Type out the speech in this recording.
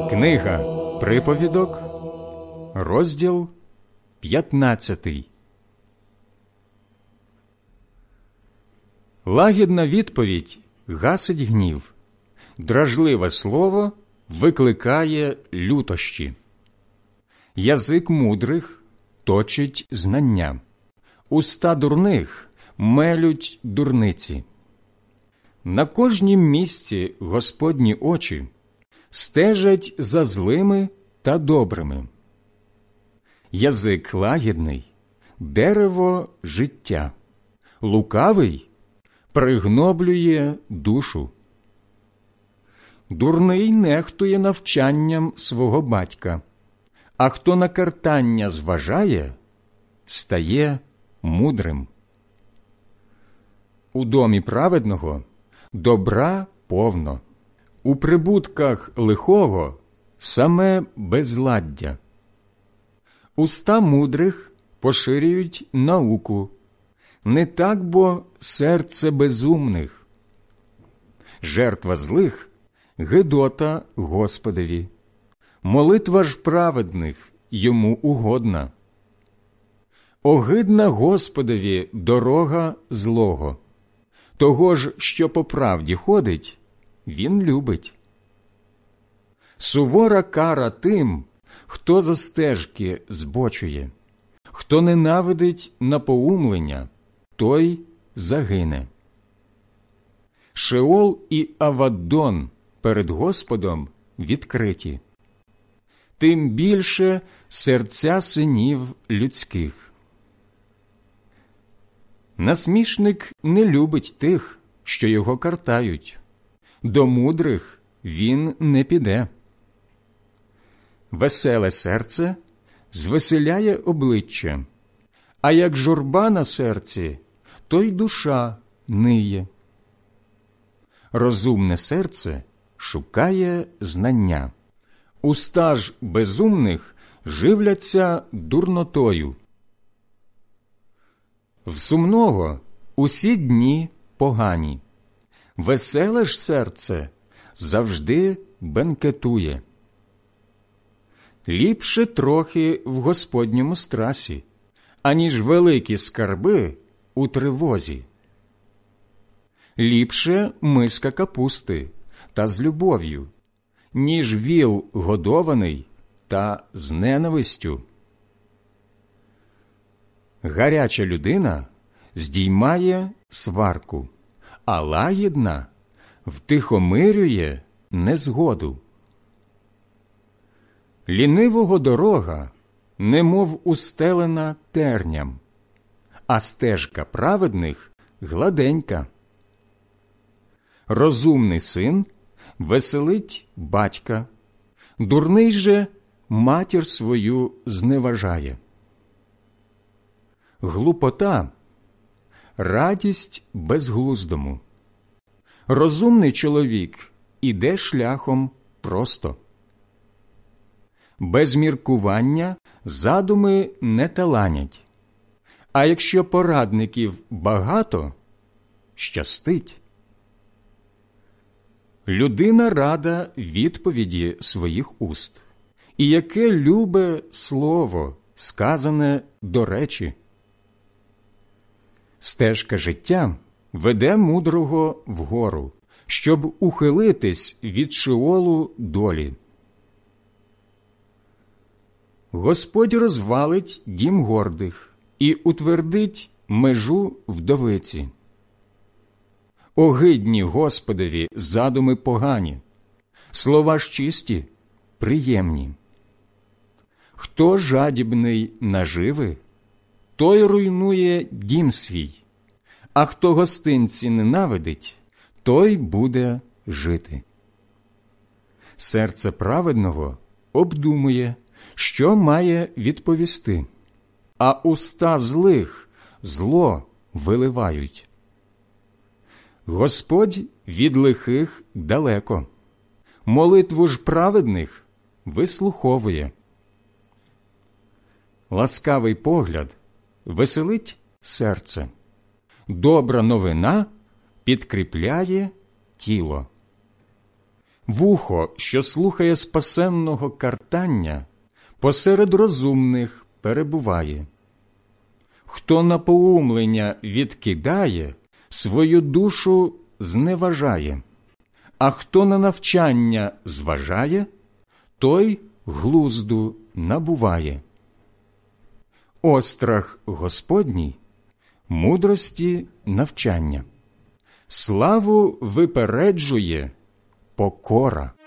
Книга Приповідок, розділ 15. Лагідна відповідь гасить гнів, дражливе слово викликає лютощі. Язик мудрих точить знання, уста дурних мелють дурниці. На кожнім місці Господні очі стежать за злими та добрими. Язик лагідний – дерево життя, лукавий – пригноблює душу. Дурний нехтує навчанням свого батька, а хто на картання зважає, стає мудрим. У домі праведного добра повно, у прибутках лихого саме безладдя. Уста мудрих поширюють науку, не так бо серце безумних. Жертва злих – гидота Господові, молитва ж праведних йому угодна. Огидна Господові дорога злого, того ж, що по правді ходить, він любить. Сувора кара тим, хто зо стежки збочує, хто ненавидить напоумлення, той загине. Шеол і Аваддон перед Господом відкриті, тим більше серця синів людських. Насмішник не любить тих, що його картають, до мудрих він не піде. Веселе серце звеселяє обличчя, а як журба на серці, то й душа ниє. Розумне серце шукає знання, уста ж безумних живляться дурнотою. В сумного усі дні погані, веселе ж серце завжди бенкетує. Ліпше трохи в Господньому страсі, аніж великі скарби у тривозі. Ліпше миска капусти та з любов'ю, ніж віл годований та з ненавистю. Гаряча людина здіймає сварку, а лагідна втихомирює незгоду. Лінивого дорога немов устелена терням, а стежка праведних гладенька. Розумний син веселить батька, дурний же матір свою зневажає. Глупота – радість безглуздому. Розумний чоловік іде шляхом просто. Без міркування задуми не таланять, а якщо порадників багато – щастить. Людина рада відповіді своїх уст, і яке любе слово, сказане до речі. Стежка життя веде мудрого вгору, щоб ухилитись від шеолу долі. Господь розвалить дім гордих і утвердить межу вдовиці. Огидні Господові задуми погані, слова ж чисті, приємні. Хто жадібний наживи, той руйнує дім свій, а хто гостинці ненавидить, той буде жити. Серце праведного обдумує, що має відповісти, а уста злих зло виливають. Господь від лихих далеко, молитву ж праведних вислуховує. Ласкавий погляд веселить серце, добра новина підкріпляє тіло. Вухо, що слухає спасенного картання, посеред розумних перебуває. Хто напоумлення відкидає, свою душу зневажає, а хто на навчання зважає, той глузду набуває. Острах Господній – мудрості навчання, славу випереджує покора.